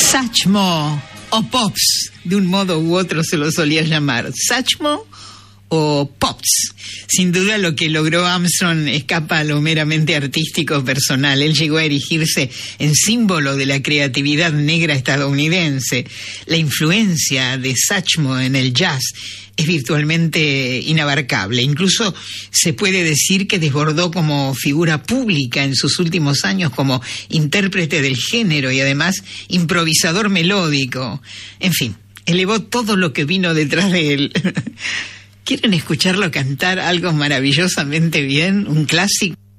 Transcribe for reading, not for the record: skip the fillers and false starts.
Satchmo o Pops, de un modo u otro se lo solía llamar. Satchmo o Pops. Sin duda lo que logró Armstrong escapa a lo meramente artístico personal. Él llegó a erigirse en símbolo de la creatividad negra estadounidense. La influencia de Satchmo en el jazz es virtualmente inabarcable. Incluso se puede decir que desbordó como figura pública en sus últimos años como intérprete del género y además improvisador melódico. En fin, elevó todo lo que vino detrás de él. ¿Quieren escucharlo cantar algo maravillosamente bien? Un clásico.